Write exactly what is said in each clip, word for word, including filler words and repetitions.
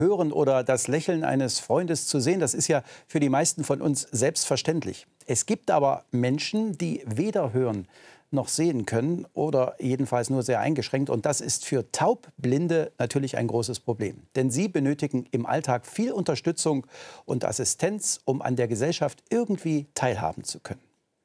hören oder das Lächeln eines Freundes zu sehen, das ist ja für die meisten von uns selbstverständlich. Es gibt aber Menschen, die weder hören noch sehen können oder jedenfalls nur sehr eingeschränkt. Und das ist für Taubblinde natürlich ein großes Problem. Denn sie benötigen im Alltag viel Unterstützung und Assistenz, um an der Gesellschaft irgendwie teilhaben zu können.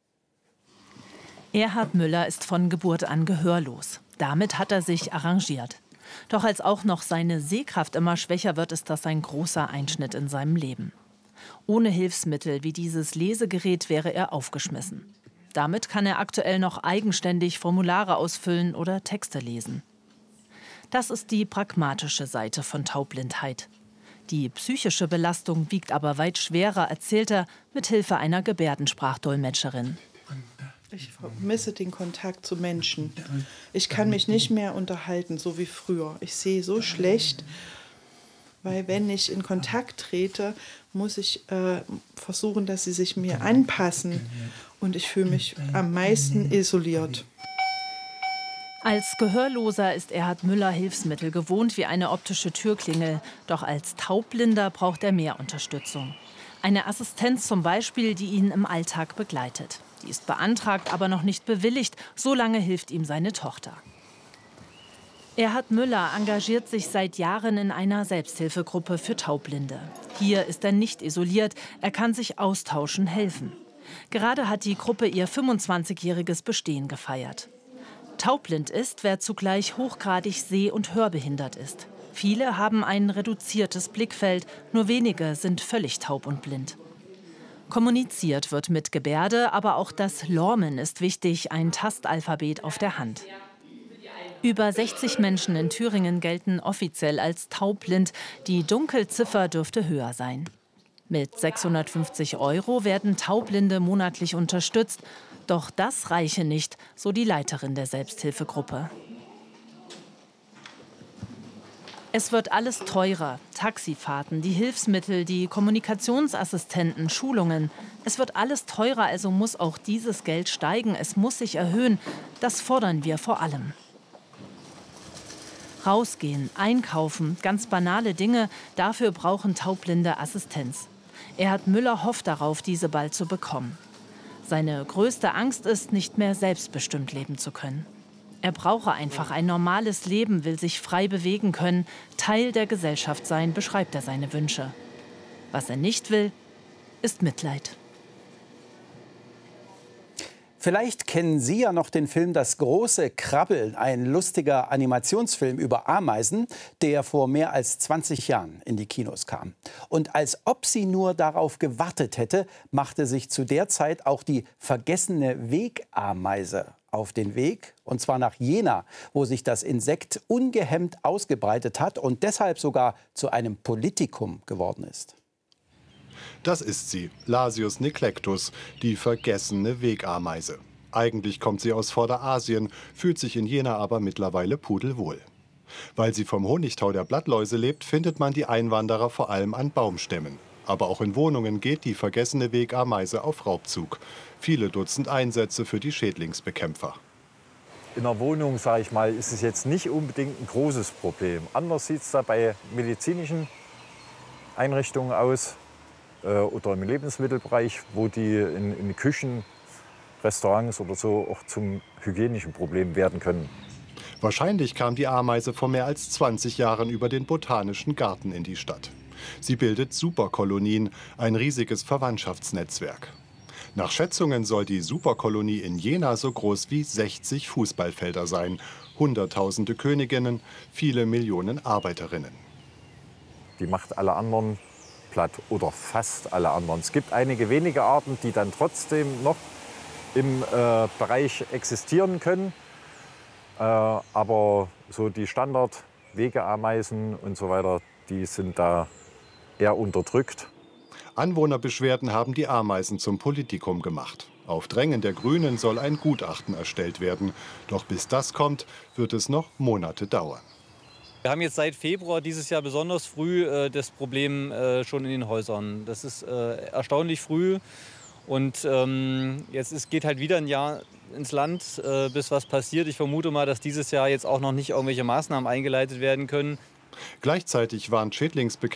Erhard Müller ist von Geburt an gehörlos. Damit hat er sich arrangiert. Doch als auch noch seine Sehkraft immer schwächer wird, ist das ein großer Einschnitt in seinem Leben. Ohne Hilfsmittel wie dieses Lesegerät wäre er aufgeschmissen. Damit kann er aktuell noch eigenständig Formulare ausfüllen oder Texte lesen. Das ist die pragmatische Seite von Taubblindheit. Die psychische Belastung wiegt aber weit schwerer, erzählt er mit Hilfe einer Gebärdensprachdolmetscherin. Ich vermisse den Kontakt zu Menschen. Ich kann mich nicht mehr unterhalten, so wie früher. Ich sehe so schlecht, weil wenn ich in Kontakt trete, muss ich äh, versuchen, dass sie sich mir anpassen. Und ich fühle mich am meisten isoliert. Als Gehörloser ist Erhard Müller Hilfsmittel gewohnt wie eine optische Türklingel. Doch als Taubblinder braucht er mehr Unterstützung. Eine Assistenz zum Beispiel, die ihn im Alltag begleitet. Die ist beantragt, aber noch nicht bewilligt. So lange hilft ihm seine Tochter. Erhard Müller engagiert sich seit Jahren in einer Selbsthilfegruppe für Taubblinde. Hier ist er nicht isoliert. Er kann sich austauschen, helfen. Gerade hat die Gruppe ihr fünfundzwanzigjähriges Bestehen gefeiert. Taubblind ist, wer zugleich hochgradig seh- und hörbehindert ist. Viele haben ein reduziertes Blickfeld, nur wenige sind völlig taub und blind. Kommuniziert wird mit Gebärde, aber auch das Lormen ist wichtig, ein Tastalphabet auf der Hand. Über sechzig Menschen in Thüringen gelten offiziell als taubblind. Die Dunkelziffer dürfte höher sein. Mit sechshundertfünfzig Euro werden Taubblinde monatlich unterstützt. Doch das reiche nicht, so die Leiterin der Selbsthilfegruppe. Es wird alles teurer. Taxifahrten, die Hilfsmittel, die Kommunikationsassistenten, Schulungen. Es wird alles teurer, also muss auch dieses Geld steigen. Es muss sich erhöhen. Das fordern wir vor allem. Rausgehen, einkaufen, ganz banale Dinge, dafür brauchen Taubblinde Assistenz. Erhard Müller hofft darauf, diese bald zu bekommen. Seine größte Angst ist, nicht mehr selbstbestimmt leben zu können. Er brauche einfach ein normales Leben, will sich frei bewegen können, Teil der Gesellschaft sein, beschreibt er seine Wünsche. Was er nicht will, ist Mitleid. Vielleicht kennen Sie ja noch den Film Das große Krabbeln, ein lustiger Animationsfilm über Ameisen, der vor mehr als zwanzig Jahren in die Kinos kam. Und als ob sie nur darauf gewartet hätte, machte sich zu der Zeit auch die vergessene Wegameise auf den Weg, und zwar nach Jena, wo sich das Insekt ungehemmt ausgebreitet hat und deshalb sogar zu einem Politikum geworden ist. Das ist sie, Lasius neclectus, die vergessene Wegameise. Eigentlich kommt sie aus Vorderasien, fühlt sich in Jena aber mittlerweile pudelwohl. Weil sie vom Honigtau der Blattläuse lebt, findet man die Einwanderer vor allem an Baumstämmen. Aber auch in Wohnungen geht die vergessene Wegameise auf Raubzug. Viele Dutzend Einsätze für die Schädlingsbekämpfer. In der Wohnung, sage ich mal, ist es jetzt nicht unbedingt ein großes Problem. Anders sieht es da bei medizinischen Einrichtungen aus oder im Lebensmittelbereich, wo die in, in Küchen, Restaurants oder so auch zum hygienischen Problem werden können. Wahrscheinlich kam die Ameise vor mehr als zwanzig Jahren über den Botanischen Garten in die Stadt. Sie bildet Superkolonien, ein riesiges Verwandtschaftsnetzwerk. Nach Schätzungen soll die Superkolonie in Jena so groß wie sechzig Fußballfelder sein, Hunderttausende Königinnen, viele Millionen Arbeiterinnen. Die macht alle anderen platt oder fast alle anderen. Es gibt einige wenige Arten, die dann trotzdem noch im äh, Bereich existieren können. Äh, aber so die Standard-Wegeameisen und so weiter, die sind da eher unterdrückt. Anwohnerbeschwerden haben die Ameisen zum Politikum gemacht. Auf Drängen der Grünen soll ein Gutachten erstellt werden. Doch bis das kommt, wird es noch Monate dauern. Wir haben jetzt seit Februar dieses Jahr besonders früh äh, das Problem äh, schon in den Häusern. Das ist äh, erstaunlich früh. Und ähm, jetzt ist, geht halt wieder ein Jahr ins Land, äh, bis was passiert. Ich vermute mal, dass dieses Jahr jetzt auch noch nicht irgendwelche Maßnahmen eingeleitet werden können. Gleichzeitig warnt Schädlingsbekämpfung